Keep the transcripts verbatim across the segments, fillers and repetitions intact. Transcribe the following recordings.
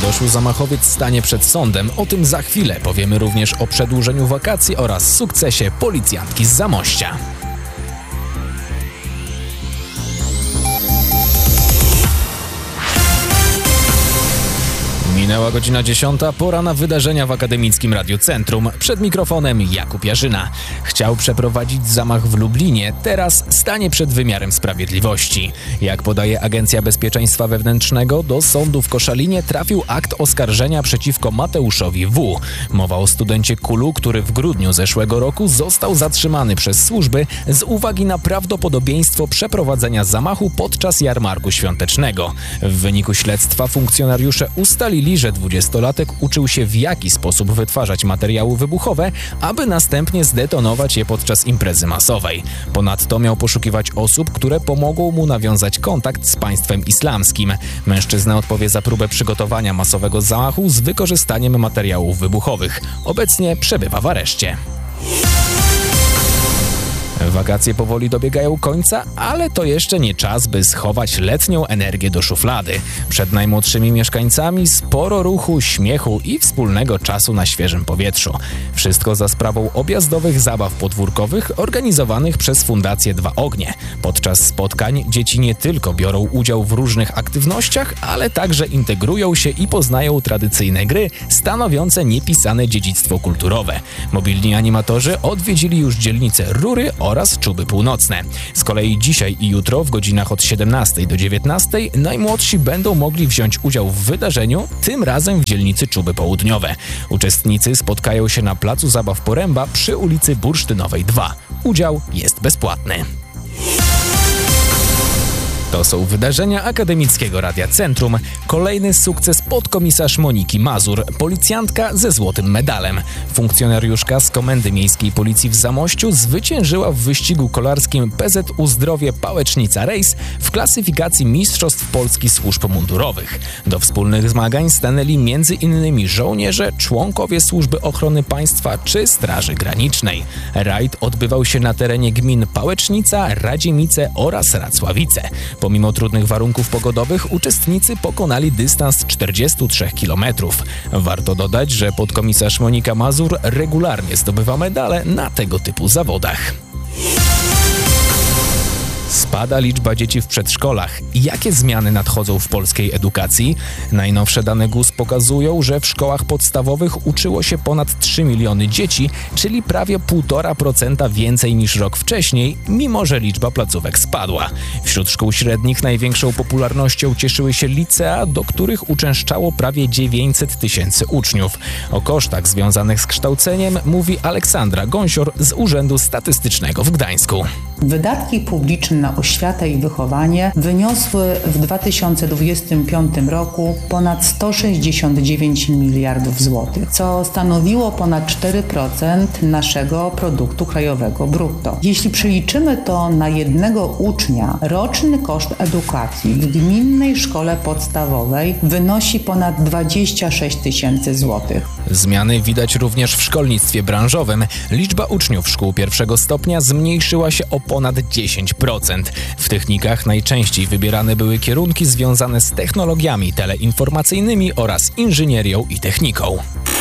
doszły zamachowiec stanie przed sądem. O tym za chwilę. Powiemy również o przedłużeniu wakacji oraz sukcesie policjantki z Zamościa. Minęła godzina dziesiąta, pora na wydarzenia w Akademickim Radiu Centrum. Przed mikrofonem Jakub Jarzyna. Chciał przeprowadzić zamach w Lublinie, teraz stanie przed wymiarem sprawiedliwości. Jak podaje Agencja Bezpieczeństwa Wewnętrznego, do sądu w Koszalinie trafił akt oskarżenia przeciwko Mateuszowi W. Mowa o studencie Kulu, który w grudniu zeszłego roku został zatrzymany przez służby z uwagi na prawdopodobieństwo przeprowadzenia zamachu podczas jarmarku świątecznego. W wyniku śledztwa funkcjonariusze ustalili, że dwudziestolatek uczył się, w jaki sposób wytwarzać materiały wybuchowe, aby następnie zdetonować je podczas imprezy masowej. Ponadto miał poszukiwać osób, które pomogą mu nawiązać kontakt z państwem islamskim. Mężczyzna odpowie za próbę przygotowania masowego zamachu z wykorzystaniem materiałów wybuchowych. Obecnie przebywa w areszcie. Wakacje powoli dobiegają końca, ale to jeszcze nie czas, by schować letnią energię do szuflady. Przed najmłodszymi mieszkańcami sporo ruchu, śmiechu i wspólnego czasu na świeżym powietrzu. Wszystko za sprawą objazdowych zabaw podwórkowych organizowanych przez Fundację Dwa Ognie. Podczas spotkań dzieci nie tylko biorą udział w różnych aktywnościach, ale także integrują się i poznają tradycyjne gry stanowiące niepisane dziedzictwo kulturowe. Mobilni animatorzy odwiedzili już dzielnicę Rury oraz Czuby Północne. Z kolei dzisiaj i jutro w godzinach od siedemnastej do dziewiętnastej najmłodsi będą mogli wziąć udział w wydarzeniu, tym razem w dzielnicy Czuby Południowe. Uczestnicy spotkają się na placu zabaw Poręba przy ulicy Bursztynowej dwa. Udział jest bezpłatny. To są wydarzenia Akademickiego Radia Centrum. Kolejny sukces podkomisarz Moniki Mazur, policjantka ze złotym medalem. Funkcjonariuszka z Komendy Miejskiej Policji w Zamościu zwyciężyła w wyścigu kolarskim P Z U Zdrowie Pałecznica Race w klasyfikacji Mistrzostw Polski Służb Mundurowych. Do wspólnych zmagań stanęli między innymi żołnierze, członkowie Służby Ochrony Państwa czy Straży Granicznej. Rajd odbywał się na terenie gmin Pałecznica, Radziemice oraz Racławice. Pomimo trudnych warunków pogodowych uczestnicy pokonali dystans czterdzieści trzy kilometrów. Warto dodać, że podkomisarz Monika Mazur regularnie zdobywa medale na tego typu zawodach. Spada liczba dzieci w przedszkolach. Jakie zmiany nadchodzą w polskiej edukacji? Najnowsze dane G U S pokazują, że w szkołach podstawowych uczyło się ponad trzy miliony dzieci, czyli prawie półtora procenta więcej niż rok wcześniej, mimo że liczba placówek spadła. Wśród szkół średnich największą popularnością cieszyły się licea, do których uczęszczało prawie dziewięćset tysięcy uczniów. O kosztach związanych z kształceniem mówi Aleksandra Gąsior z Urzędu Statystycznego w Gdańsku. Wydatki publiczne na oświatę i wychowanie wyniosły w dwa tysiące dwudziestym piątym roku ponad sto sześćdziesiąt dziewięć miliardów złotych, co stanowiło ponad cztery procent naszego produktu krajowego brutto. Jeśli przeliczymy to na jednego ucznia, roczny koszt edukacji w gminnej szkole podstawowej wynosi ponad dwadzieścia sześć tysięcy złotych. Zmiany widać również w szkolnictwie branżowym. Liczba uczniów szkół pierwszego stopnia zmniejszyła się o ponad dziesięć procent. W technikach najczęściej wybierane były kierunki związane z technologiami teleinformacyjnymi oraz inżynierią i techniką.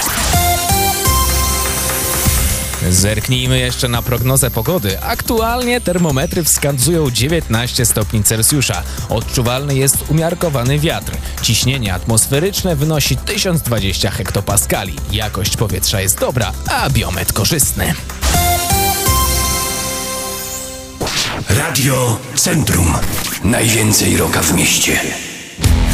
Zerknijmy jeszcze na prognozę pogody. Aktualnie termometry wskazują dziewiętnaście stopni Celsjusza. Odczuwalny jest umiarkowany wiatr. Ciśnienie atmosferyczne wynosi tysiąc dwadzieścia hektopaskali. Jakość powietrza jest dobra, a biometr korzystny. Radio Centrum. Najwięcej rocka w mieście.